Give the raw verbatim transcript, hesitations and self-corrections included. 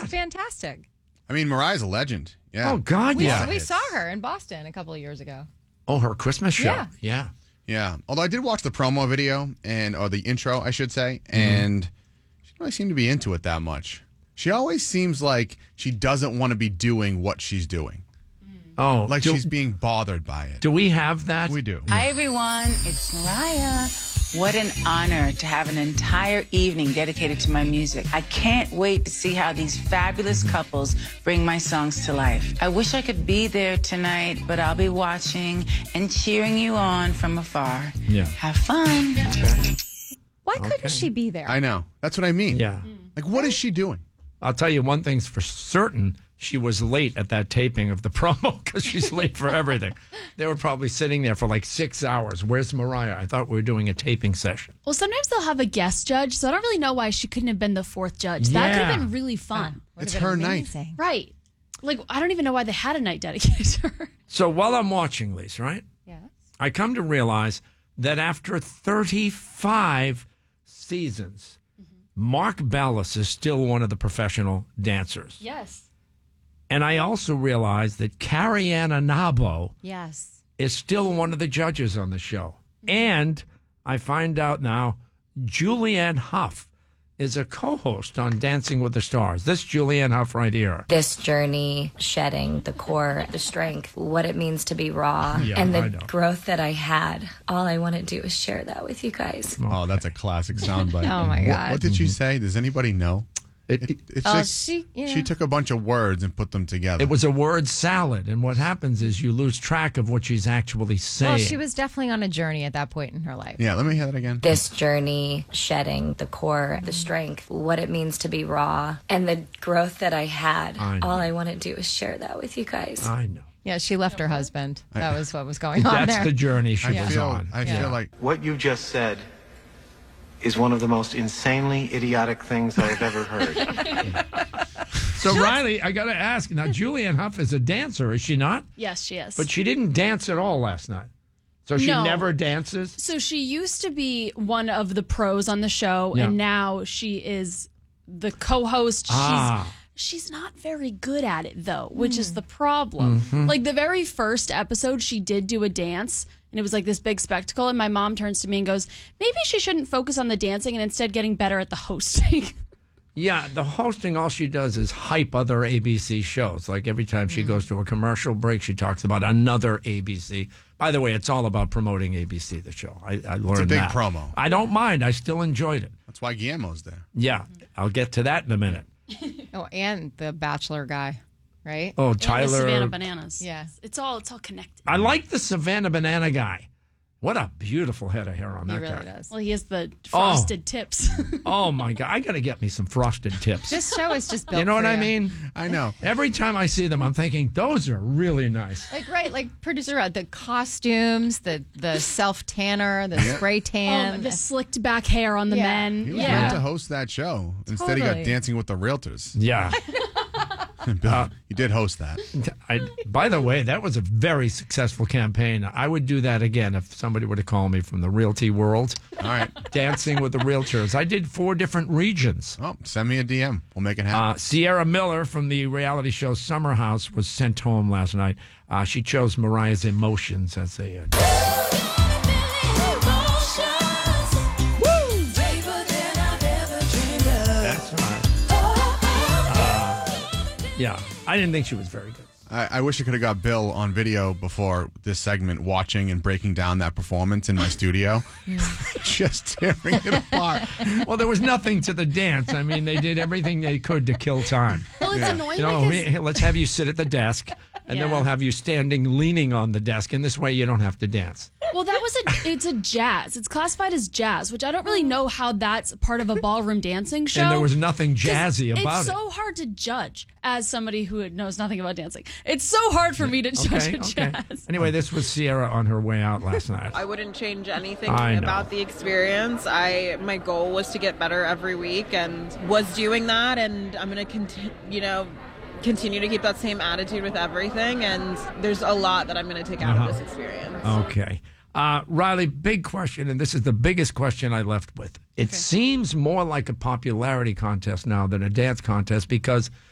not? Fantastic. I mean, Mariah's a legend. Yeah. Oh, God, We, yeah. we saw her in Boston a couple of years ago. Oh, her Christmas show. Yeah. Yeah. Yeah. Although I did watch the promo video, and or the intro, I should say, and she doesn't really seem to be into it that much. She always seems like she doesn't want to be doing what she's doing. Oh, Like do, she's being bothered by it. do we have that? We do. Hi, everyone. It's Mariah. What an honor to have an entire evening dedicated to my music. I can't wait to see how these fabulous couples bring my songs to life. I wish I could be there tonight, but I'll be watching and cheering you on from afar. Yeah. Have fun. Why couldn't she be there? I know. That's what I mean. Yeah. Like, what is she doing? I'll tell you one thing's for certain. She was late at that taping of the promo because she's late for everything. They were probably sitting there for like six hours. Where's Mariah? I thought we were doing a taping session. Well, sometimes they'll have a guest judge, so I don't really know why she couldn't have been the fourth judge. That could Yeah. have been really fun. Would've It's been her night. amazing. Right. Like, I don't even know why they had a night dedicated to her. So while I'm watching these, right, Yes. I come to realize that after thirty-five seasons, Mark Ballas is still one of the professional dancers. Yes. And I also realize that Carrie Ann Anabo Yes. is still one of the judges on the show. And I find out now Julianne Hough is a co-host on Dancing with the Stars. This Julianne Hough right here. This journey, shedding the core, the strength, what it means to be raw, Yeah, and I the know. growth that I had. All I want to do is share that with you guys. Oh, that's a classic soundbite. Oh, my What- God. What, did she say? Does anybody know? It, It, it, it's Oh, just, she- yeah. she took a bunch of words and put them together. it was a word salad. And what happens is you lose track of what she's actually saying. Well, she was definitely on a journey at that point in her life. Yeah, let me hear that again. This journey, shedding the core, the strength, what it means to be raw, and the growth that I had. I know. All I want to do is share that with you guys. I know. Yeah, she left her husband. That was what was going on That's there. the journey she I was feel, on. I Yeah. feel like What you just said is one of the most insanely idiotic things I've ever heard. So, Riley, I got to ask now, Julianne Hough is a dancer, is she not? Yes, she is. But she didn't dance at all last night. So she No. never dances? So she used to be one of the pros on the show, Yeah. and now she is the co-host. Ah. She's she's not very good at it though, which is the problem. Like the very first episode, she did do a dance, and it was like this big spectacle. And my mom turns to me and goes, "Maybe she shouldn't focus on the dancing and instead getting better at the hosting." Yeah, the hosting, all she does is hype other A B C shows. Like every time she goes to a commercial break, she talks about another A B C. By the way, it's all about promoting A B C, the show. I, I learned big that. promo. I don't mind. I still enjoyed it. that's why Guillermo's there. Yeah, I'll get to that in a minute. Oh, and the Bachelor guy, right? Oh, And the Tyler. Savannah Bananas. Yeah. It's all it's all connected. I like the Savannah Banana guy. What a beautiful head of hair on He that really guy. does. Well, he has the frosted tips. Oh, my God. I got to get me some frosted tips. This show is just built You know what for I mean? I know. Every time I see them, I'm thinking, those are really nice. Like, right, like producer, uh, the costumes, the the self tanner, the spray Oh, tan. the slicked back hair on the Yeah. men. He was Yeah. meant to host that show. Instead, he got Totally. Dancing with the Realtors. Yeah. Bill, you did host that. I, by the way, that was a very successful campaign. I would do that again if somebody were to call me from the realty world. All right. Dancing with the Realtors. I did four different regions. Oh, send me a D M. We'll make it happen. Uh, Sierra Miller from the reality show Summer House was sent home last night. Uh, she chose Mariah's Emotions as a. Uh, that's right. Uh, yeah, I didn't think she was very good. I, I wish I could have got Bill on video before this segment, watching and breaking down that performance in my studio, just tearing it apart. Well, there was nothing to the dance. I mean, they did everything they could to kill time. Well, it's Yeah. annoying You know, because we- let's have you sit at the desk, and then Yeah. we'll have you standing, leaning on the desk, and this way you don't have to dance. well, that was a it's a jazz. It's classified as jazz, which I don't really know how that's part of a ballroom dancing show. And there was nothing 'Cause jazzy about it's it. so hard to judge as somebody who knows nothing about dancing. It's so hard for me to judge Okay, a okay. jazz. Anyway, this was Sierra on her way out last night. I wouldn't change anything I know. about the experience. I my goal was to get better every week and was doing that, and I'm going to continue, you know, continue to keep that same attitude with everything, and there's a lot that I'm going to take out Uh-huh. of this experience. Okay. Uh, Riley, big question, and this is the biggest question I left with. It seems more like a popularity contest now than a dance contest because